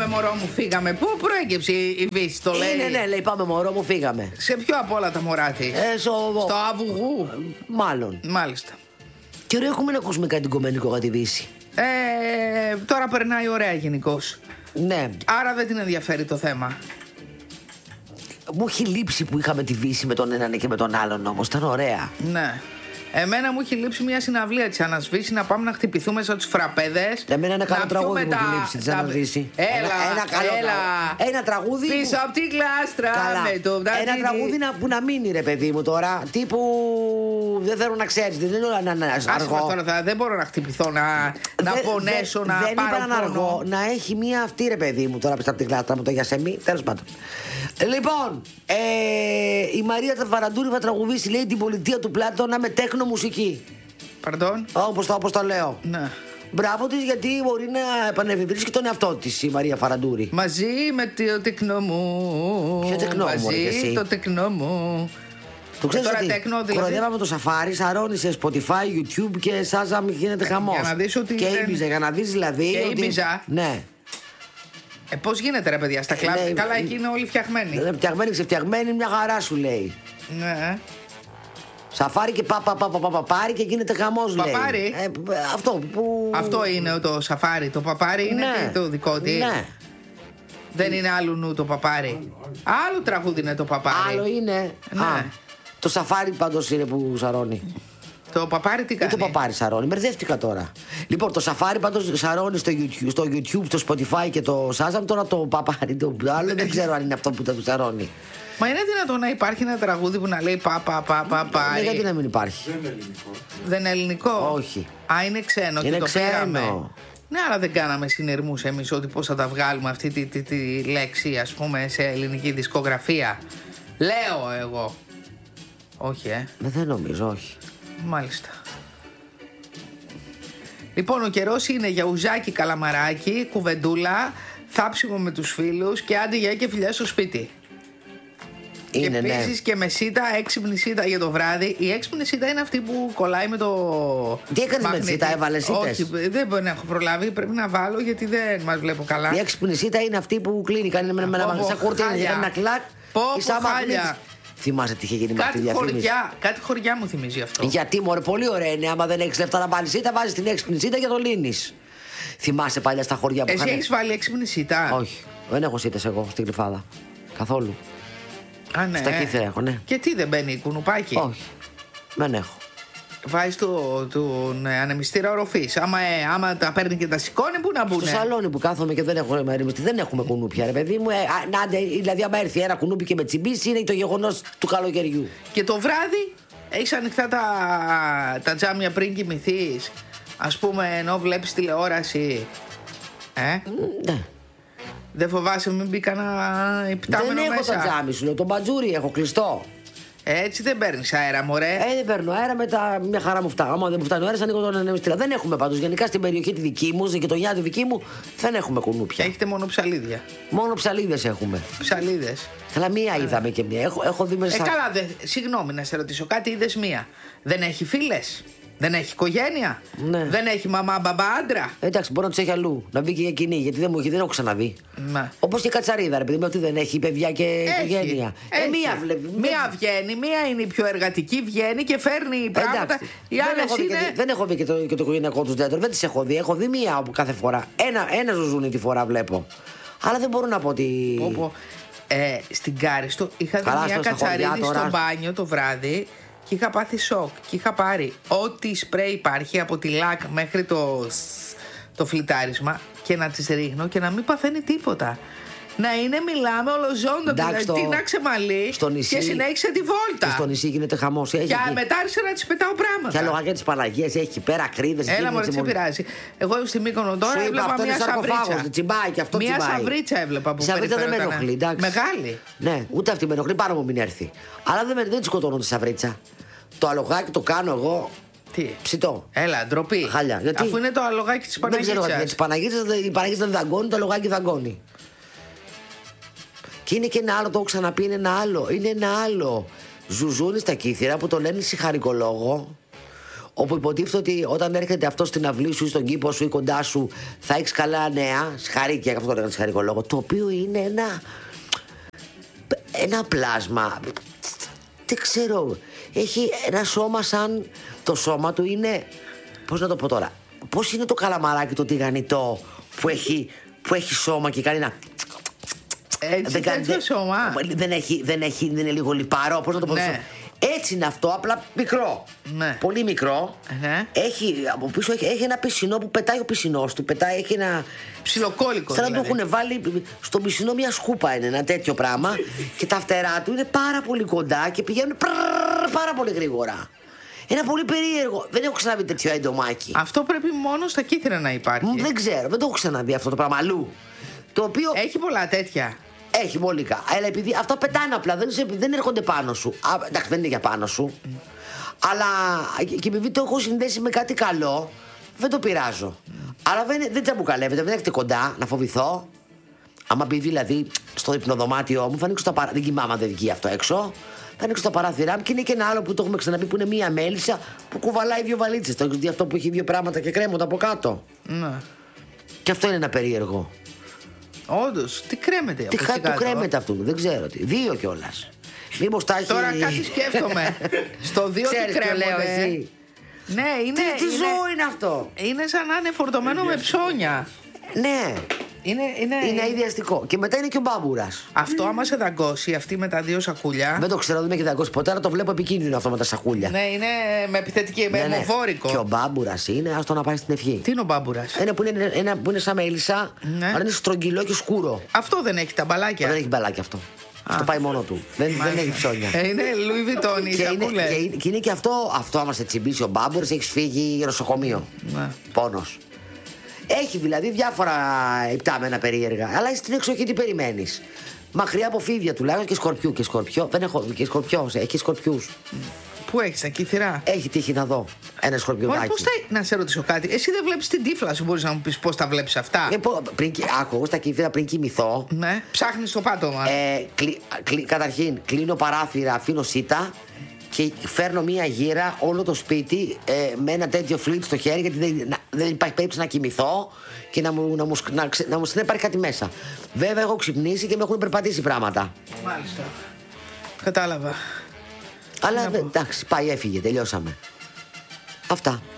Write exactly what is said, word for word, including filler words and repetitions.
πάμε μωρό μου φύγαμε. Πού προέκυψε η Βύση, το λέει? Ναι, ναι, λέει πάμε μωρό μου φύγαμε. Σε ποιο από όλα τα μωρά της? Ε, στο... Στο Αβουγού. Μάλλον. Μάλιστα. Και ωραία, έχουμε να ακούσουμε κάτι κομμενικό για τη Βύση. Ε, τώρα περνάει ωραία γενικώς. Ναι. Άρα δεν την ενδιαφέρει το θέμα. Μου έχει λείψει που είχαμε τη Βύση με τον έναν και με τον άλλον όμως. Ήταν ωραία. Ναι. Εμένα μου έχει λείψει μια συναυλία της Ανασβήση, να πάμε να χτυπηθούμε σαν τους φραπέδες. Εμένα ένα καλό τραγούδι μου έχει λείψει της Ανασβήση. Έλα, ένα, ένα, καλό έλα. τραγούδι. Ένα τραγούδι. Πίσω που... από την κλάστρα. Καλά. Με το... Ένα τραγούδι να, που να μείνει, ρε παιδί μου τώρα. Τύπου. Δεν θέλω να ξέρεις. Δεν είναι όλα να είναι αργό. Τώρα, θα, δεν μπορώ να χτυπηθώ, να, δε, να πονέσω, δε, να δεν πάρω είπα να πόνο. αργό. Να έχει μία αυτή, ρε παιδί μου, τώρα πίσω από την κλάστρα μου το γιασεμί. Τέλος πάντων. Λοιπόν, ε, η Μαρία Φαραντούρη θα τραγουδήσει, λέει, την πολιτεία του Πλάτωνα με τέκνο μουσική. Παρντών. Όπως το, όπως το λέω. Ναι. Μπράβο της, γιατί μπορεί να επανεφευρίσει και τον εαυτό της η Μαρία Φαραντούρη. Μαζί με το τεκνό μου. Ποιο τεκνό μου, ρε, εσύ? Μαζί το τεκνό μου. Το ξέρεις τώρα ότι τέκνο, δηλαδή. κοροϊδεύαμε το Σαφάρι, σαρώνει σε Spotify, YouTube και Shazam γίνεται χαμός. Για να δεις ότι και δεν... Ibiza, για να δεις δηλαδή. Και ότι... Ibiza. Ναι. Ε, πώς γίνεται, ρε παιδιά, στα κλαμπ. Ναι, Καλά, εκεί είναι όλοι φτιαγμένοι. Ναι, φτιαγμένοι, ξεφτιαγμένοι, μια χαρά σου λέει. Ναι. Σαφάρι και παπα, παπα, παπα, πάρει και γίνεται χαμός, λέει. Παπάρι. Ε, αυτό που. Αυτό είναι το σαφάρι. Το παπάρι είναι Ναι. το δικό της. Ναι. Δεν είναι άλλου νου το παπάρι. Άλλο τραγούδι είναι το παπάρι. Άλλο είναι. Ναι. Α, το Σαφάρι πάντως είναι που σαρώνει. Το παπάρι τι Ή κάνει? το παπάρι σαρώνει, μπερδεύτηκα τώρα. Λοιπόν, το Σαφάρι πάντως σαρώνει στο YouTube, στο YouTube, στο Spotify και το Shazam. Τώρα το παπάρι, το άλλο δεν ξέρω αν είναι αυτό που τα του σαρώνει. Μα είναι δυνατόν να υπάρχει ένα τραγούδι που να λέει πα πα πα πα Ναι, πάρι? γιατί να μην υπάρχει. Δεν είναι ελληνικό. Δεν είναι ελληνικό. Όχι. Α, είναι ξένο. Είναι και το ξένο. πήραμε. Ναι, αλλά δεν κάναμε συνειρμούς εμείς ότι πώς θα τα βγάλουμε αυτή τη, τη, τη λέξη, ας πούμε, σε ελληνική δισκογραφία. Λέω εγώ. Όχι, ε. Δεν νομίζω, όχι. Μάλιστα. Λοιπόν, ο καιρός είναι για ουζάκι καλαμαράκι, κουβεντούλα, θάψιμο με τους φίλους και άντε για και φιλιά στο σπίτι. Είναι, και ναι. επίσης και με σίτα, έξυπνη σίτα για το βράδυ. Η έξυπνη σίτα είναι αυτή που κολλάει με το. Τι έκανες με τη σίτα, έβαλες σίτες? Όχι, δεν μπορεί να έχω προλάβει. Πρέπει να βάλω γιατί δεν μας βλέπω καλά. Η έξυπνη σίτα είναι αυτή που κλείνει, κάνει με ένα πω, σαν κουρτίνι, χάλια. κάνει ένα κλακ. Πω, και πω, σαν χάλια. μαγνήτης. Θυμάσαι τι είχε γίνει με αυτή τη Κάτι διαφήμιση? χωριά, κάτι χωριά μου θυμίζει αυτό. Γιατί μωρέ, πολύ ωραία είναι. Άμα δεν έχει λεφτά να βάλει σίτα, βάζει την έξυπνη σίτα και το λύνει. Θυμάσαι παλιά στα χωριά που Εσύ είχαν. έχεις βάλει έξυπνη σίτα? Όχι, δεν έχω σίτες εγώ στην Κρυφάδα. Καθόλου. Α, ναι. Στα κύθρα έχω, ναι. Και τι δεν μπαίνει, κουνουπάκι? Όχι, δεν έχω. Βάζει το, τον ε, ανεμιστήρα οροφής. Άμα, ε, άμα τα παίρνει και τα σηκώνει, πού να μπουνε? Στο σαλόνι που κάθομαι και δεν έχω μεριμιστεί, δεν έχουμε κουνούπια, ρε παιδί μου. Ε, α, να, δηλαδή, άμα έρθει ένα κουνούπι και με τσιμπήσει, είναι το γεγονός του καλοκαιριού. Και το βράδυ έχεις ανοιχτά τα, τα τζάμια πριν κοιμηθείς, ας πούμε, ενώ βλέπεις τηλεόραση. Ε? Ναι. Δεν φοβάσαι μην μπει κανένα υπτάμενο Δεν έχω μέσα? το τζάμι σου, λέω. Το μπατζούρι έχω κλειστό. Έτσι δεν παίρνεις αέρα, μωρέ. Ε, δεν παίρνω αέρα, μετά μια χαρά μου φτάνει. Άμα δεν μου φτάνει ο αέρα, ανοίγω τον ανεμιστήρα. Δεν έχουμε πάντως. Γενικά στην περιοχή τη δική μου, στην γειτονιά τη δική μου, δεν έχουμε κουνούπια. Έχετε μόνο ψαλίδια. Μόνο ψαλίδες έχουμε. Ψαλίδες. Καλά, μία είδαμε και μία. Έχω, έχω δει μέσα. Ε, καλά, δε, συγγνώμη να σε ρωτήσω κάτι, είδες μία. Δεν έχει φίλες? Δεν έχει οικογένεια? Ναι. Δεν έχει μαμά, μπαμπά, άντρα? Ε, εντάξει, μπορεί να του έχει αλλού. Να μπει και για κοινή, γιατί δεν μου έχει, δεν έχω ξαναδεί. Ναι. Όπως και η κατσαρίδα, ρε παιδί μου, ότι δεν έχει παιδιά και οικογένεια. Έχει. Ε, μία βλέπει. Μία βγαίνει, μία είναι η πιο εργατική, βγαίνει και φέρνει πράγματα. Εντάξει. Οι Δεν άλλες έχω δει είναι. και- δεν έχω δει και το, και το οικογενειακό του δέντρο. Δεν τις έχω δει. Έχω δει μία από κάθε φορά. Ένα, ένα ζουζούνι τη φορά βλέπω. Αλλά δεν μπορώ να πω ότι. Πω, πω. Ε, στην Κάριστο είχα δει Καλά, μια στα κατσαρίδη χωριά τώρα. στο μπάνιο το βράδυ και είχα πάθει σοκ. Και είχα πάρει ό,τι σπρέι υπάρχει από τη λάκ μέχρι το, σ- το φλιτάρισμα και να τις ρίχνω και να μην παθαίνει τίποτα. Να είναι, μιλάμε, ολοζώντο. Εντάξει, Δηλαδή, στο- τι να ξεμαλεί στο νησί- και συνέχισε τη βόλτα. Και στο νησί γίνεται χαμός. Και μετά άρχισα να τις πετάω πράγματα. Και λογάκια τη Παναγία έχει εκεί πέρα ακρίδες. Έλα, μωρέ, τι πειράζει. Εγώ είμαι στη Μύκονο τώρα, Σου είπα, έβλεπα αυτό μια είναι σαρκοφάγος, σαβρίτσα. τσιμπάει και αυτό Μια τσιμπάει. σαβρίτσα έβλεπα που Η σαβρίτσα δεν με περιφερόταν. ενοχλεί, εντάξει. Μεγάλη. Ναι, ούτε αυτή με ενοχλεί, πάνω μου μην έρθει. Αλλά δεν, με- δεν τη σκοτώνω τη σαβρίτσα. Το αλογάκι το κάνω εγώ Τι. ψητό. Έλα, ντροπή. Χάλια. Γιατί? Αφού είναι το αλογάκι της Δεν ξέρω γιατί. Παναγίτσας. Τη Παναγίτσα η Παναγίτσα δεν δαγκώνει, το αλογάκι δαγκώνει. Και είναι και ένα άλλο, το έχω ξαναπεί, είναι ένα άλλο. Είναι ένα άλλο ζουζούνι στα κύθυρα που το λένε σιχαρικολόγο. όπου υποτίθεται ότι όταν έρχεται αυτό στην αυλή σου ή στον κήπο σου ή κοντά σου θα έχεις καλά νέα, συγχαρήκια, αυτό το λέγανε συγχαρικολόγο, το οποίο είναι ένα, ένα πλάσμα, δεν ξέρω, έχει ένα σώμα σαν το σώμα του είναι, πώς να το πω τώρα, πώς είναι το καλαμαράκι το τηγανιτό που έχει, που έχει σώμα και κάνει ένα... Έτσι, δεν τέτοιο σώμα. Δεν έχει, δεν έχει, δεν είναι λίγο λιπαρό, πώς να το πω. Ναι. Έτσι είναι αυτό, απλά μικρό. Ναι. Πολύ μικρό. Ναι. Έχει, από πίσω έχει, έχει ένα πισινό που πετάει ο πισινός του. Πετάει, έχει ένα. Ψιλοκόλλικο. Σαν να δηλαδή. του έχουν βάλει στον πισινό μια σκούπα, είναι ένα τέτοιο πράγμα. Και τα φτερά του είναι πάρα πολύ κοντά και πηγαίνουν πρρρρ, πάρα πολύ γρήγορα. Ένα πολύ περίεργο. Δεν έχω ξαναδεί τέτοιο εντομάκι. Αυτό πρέπει μόνο στα κύθρα να υπάρχει. Δεν ξέρω, δεν το έχω ξαναδεί αυτό το πράγμα αλλού. Το οποίο. Έχει πολλά τέτοια. Έχει μόλικα. Αλλά επειδή αυτά πετάνε απλά, δεν, σε, δεν έρχονται πάνω σου. Α, εντάξει, δεν είναι για πάνω σου. Mm. Αλλά και επειδή το έχω συνδέσει με κάτι καλό, δεν το πειράζω. Mm. Αλλά δεν, δεν τσαμπουκαλεύεται, δεν έχετε κοντά να φοβηθώ. Άμα μπει δηλαδή στο υπνοδωμάτιό μου, θα ανοίξω τα παράθυρα. Δεν κοιμάμαι, δεν βγει αυτό έξω. Θα ανοίξω τα παράθυρά μου και είναι και ένα άλλο που το έχουμε ξαναπεί που είναι μία μέλισσα που κουβαλάει δύο βαλίτσες. Το έχεις δει αυτό που έχει δύο πράγματα και κρέμονται από κάτω. Mm. Και αυτό είναι ένα περίεργο. Όντως, τι κρέμεται τι από Τι του κρέμεται αυτού, δεν ξέρω τι. Δύο κιόλας. Μήπως τα έχει. Τώρα κάτι σκέφτομαι. Στο δύο τι κρέμονται. Ναι, είναι. Τι, τι είναι, ζώο είναι αυτό. Είναι σαν να είναι φορτωμένο με ψώνια. Ναι. Είναι, είναι, είναι ιδιαστικό. Και μετά είναι και ο μπάμπουρας. Αυτό, άμα σε δαγκώσει, αυτή με τα δύο σακούλια. Δεν το ξέρω, δεν με έχει δαγκώσει ποτέ, αλλά το βλέπω επικίνδυνο αυτό με τα σακούλια. Ναι, είναι με επιθετική, με ναι, αιμοβόρικο. Και ο μπάμπουρας είναι, άστο να πάει στην ευχή. Τι είναι ο μπάμπουρας? Ένα που είναι, ένα που είναι σαν μέλισσα, ναι. Αλλά είναι στρογγυλό και σκούρο. Αυτό δεν έχει τα μπαλάκια. Δεν έχει μπαλάκια αυτό. Α. Αυτό πάει μόνο του. Δεν, δεν έχει ψώνια. Ε, είναι Λουί Βιτόν, η σακούλα. Και, και, και είναι και αυτό, αυτό άμα σε τσιμπήσει ο μπάμπουρας, έχει φύγει νοσοκομείο. Ναι. Πόνος. Έχει δηλαδή διάφορα υπτάμενα περίεργα. Αλλά στην εξοχή τι περιμένεις. Μακριά από φίδια τουλάχιστον και σκορπιού. Και σκορπιό. Δεν έχω και σκορπιό, έχει σκορπιούς. Πού έχεις, εκεί θηρά? Έχει τύχει να δω ένα σκορπιουδάκι. Πώς θα... Να σε ρωτήσω κάτι. Εσύ δεν βλέπεις την τύφλα σου, μπορείς να μου πεις πώς τα βλέπεις αυτά? Ε, πο, πριν, άκου, εγώ στα κύθρα πριν κοιμηθώ. Ναι, ψάχνεις το πάτωμα. Ε, κλει, κλει, καταρχήν, κλείνω παράθυρα, αφήνω σίτα και φέρνω μία γύρα όλο το σπίτι ε, με ένα τέτοιο φλιτ στο χέρι, γιατί δεν, να, δεν υπάρχει περίπτωση να κοιμηθώ και να μου, να μου, να, να μου να υπάρχει κάτι μέσα. Βέβαια, έχω ξυπνήσει και με έχουν περπατήσει πράγματα. Μάλιστα. Κατάλαβα. Αλλά εντάξει, πάει, έφυγε, τελειώσαμε. Αυτά.